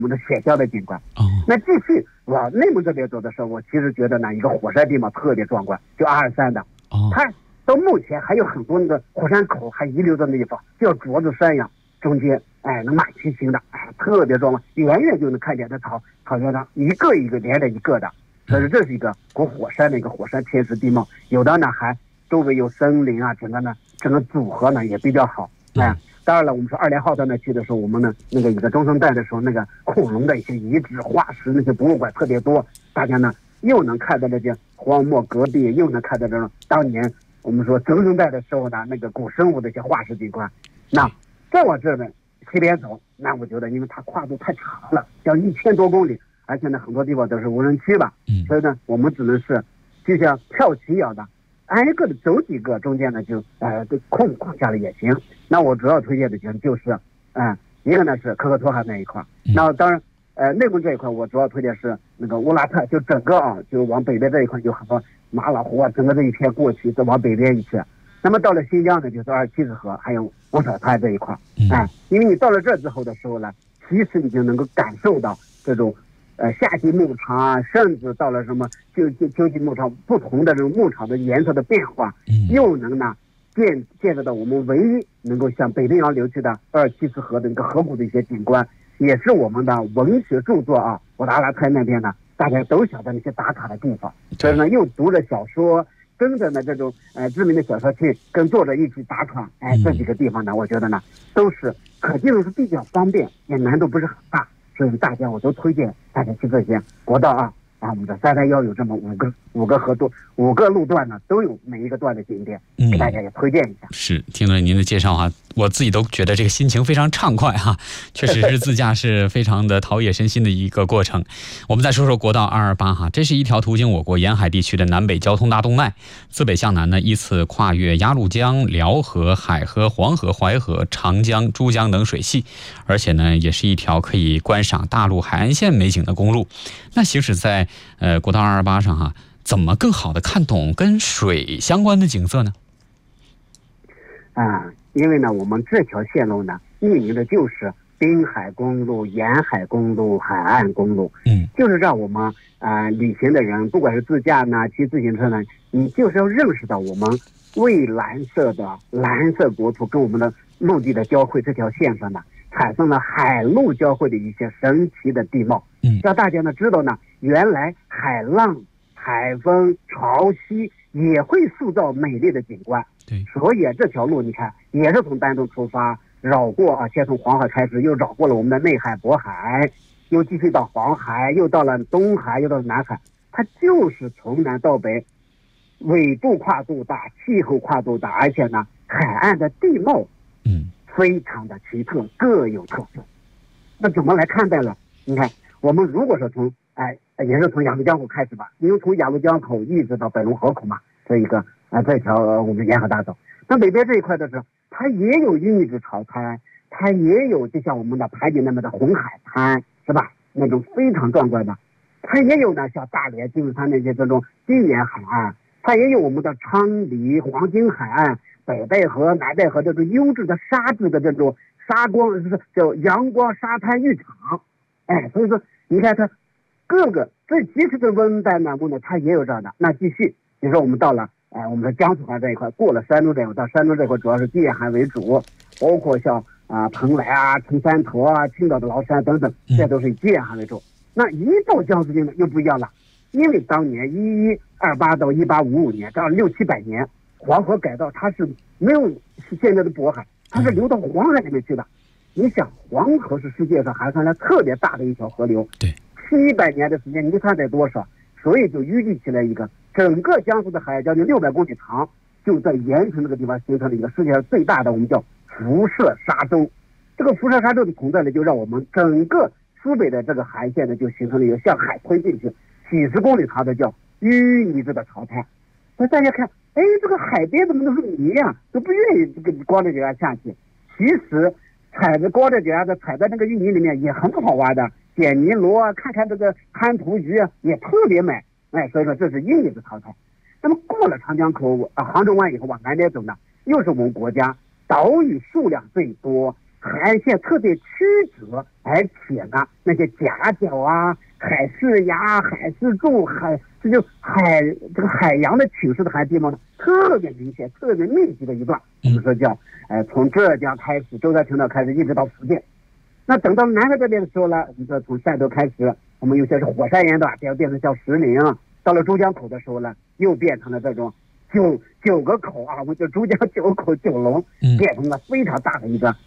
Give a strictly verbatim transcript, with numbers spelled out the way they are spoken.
我们的雪乡的景观。哦，那继续往内蒙这边走的时候，我其实觉得呢，一个火山地貌特别壮观，就阿尔山的。哦，它到目前还有很多那个火山口还遗留在那地方，就像镯子山一样，中间哎能马蹄形的，哎特别壮观，远远就能看见这草草原上一个一个连着一个的。所以这是一个国火山的一个火山天时地貌，有的呢还周围有森林啊，整个呢整个组合呢也比较好。哎，当然了，我们说二连号到那去的时候，我们呢那个一个中生代的时候，那个恐龙的一些遗址、化石那些博物馆特别多，大家呢又能看到那些荒漠戈壁，又能看到这种当年我们说中生代的时候呢那个古生物的一些化石景观。那再往这边西边走，那我觉得因为它跨度太长了，要一千多公里，而且呢很多地方都是无人区吧，所以呢我们只能是就像跳棋一样的。挨个的走几个，中间呢就呃空空下了也行。那我主要推荐的就是就是，嗯、呃，一个呢是可可托海那一块，那当然呃内蒙这一块我主要推荐是那个乌拉特，就整个啊就往北边这一块有很多马老湖啊，整个这一片过去再往北边一去。那么到了新疆呢，就是二七子河还有五彩滩这一块，哎、呃，因为你到了这之后的时候呢，其实你就能够感受到这种。呃，夏季牧场啊，甚至到了什么秋秋秋季牧场，不同的这种牧场的颜色的变化，嗯、又能呢见见得到我们唯一能够向北冰洋流去的鄂尔齐斯河的一个河谷的一些景观，也是我们的文学著作啊，我的阿拉泰那边呢，大家都晓得那些打卡的地方，所以呢又读了小说，跟着呢这种呃知名的小说去跟作者一起打卡，哎，这几个地方呢，我觉得呢都是可进入是比较方便，也难度不是很大。所以大家我都推荐大家去这些国道啊啊，我们的三三幺有这么五个五个河段五个路段呢，都有每一个段的景点，给大家也推荐一下。 嗯、是听了您的介绍哈，我自己都觉得这个心情非常畅快哈，确实是自驾是非常的陶冶身心的一个过程。我们再说说国道二二八哈，这是一条途经我国沿海地区的南北交通大动脉，自北向南呢依次跨越鸭绿江、辽河、海河、黄河、淮河、长江、珠江等水系，而且呢也是一条可以观赏大陆海岸线美景的公路。那行驶在呃国道二二八上哈，怎么更好的看懂跟水相关的景色呢？ 啊，因为呢，我们这条线路呢，命名的就是滨海公路、沿海公路、海岸公路，嗯，就是让我们啊、呃、旅行的人，不管是自驾呢、骑自行车呢，你就是要认识到我们蔚蓝色的蓝色国土跟我们的陆地的交汇这条线上呢，产生了海陆交汇的一些神奇的地貌，嗯，让大家呢知道呢，原来海浪、海风、潮汐也会塑造美丽的景观。对，所以这条路你看也是从丹东出发，绕过啊，先从黄海开始，又绕过了我们的内海、渤海，又继续到黄海，又到了东海，又到了南海，它就是从南到北，纬度跨度大，气候跨度大，而且呢，海岸的地貌，嗯，非常的奇特，各有特色。那怎么来看待呢？你看，我们如果说从哎，也是从雅砻江口开始吧，因为从雅砻江口一直到北龙河口嘛，这一个啊、呃、这条、呃、我们沿河大道。那北边这一块的时候，它也有玉质潮滩，它也有就像我们的盘锦那么的红海滩，是吧？那种非常壮观的。它也有呢，像大连、金山那些这种金岩海岸，它也有我们的昌黎、黄金海岸、北戴河、南戴河这种优质的沙质的这种沙光，是叫阳光沙滩浴场。哎，所以说你看它各个，这即使是温带南部呢，它也有这样的。那继续，比如说我们到了，哎、呃，我们的江苏海这一块，过了山东这一块，到山东这一块主要是近沿海为主，包括像啊、呃、蓬莱啊、陈山头啊、青岛的崂山等等，这都是以近沿海为主。那一到江苏境呢，又不一样了，因为当年一一二八到一八五五年，到六七百年，黄河改道它是没有现在的渤海，它是流到黄海里面去的。你想，黄河是世界上还算来特别大的一条河流，对，七百年的时间，你看得多少？所以就预计起来一个，整个江苏的海将近六百公里长，就在盐城这个地方形成了一个世界上最大的我们叫辐射沙洲。这个辐射沙洲的存在呢，就让我们整个苏北的这个海岸线呢，就形成了一个向海推进去几十公里长的叫淤泥质的潮滩。所以大家看，哎，这个海边怎么都是泥呀、啊，都不愿意这个光着脚丫下去。其实踩着光着脚丫子踩在那个淤泥里面也很好玩的，捡泥螺啊，看看这个滩涂鱼啊，也特别美。哎，所以说这是淤泥质潮滩。那么过了长江口啊、杭州湾以后往南边走呢，又是我们国家岛屿数量最多、 海岸线特别曲折，而且呢，那些夹角啊、海势崖、海势柱、海这就海这个海洋的侵蚀的海地方呢，特别明显、特别密集的一段。我们说叫呃，从浙江开始，周家群岛开始，一直到福建。那等到南海这边的时候呢，你说从汕头开始，我们有些是火山岩段，变变成叫石林。到了珠江口的时候呢，又变成了这种九九个口啊，我们就珠江九口九龙，变成了非常大的一个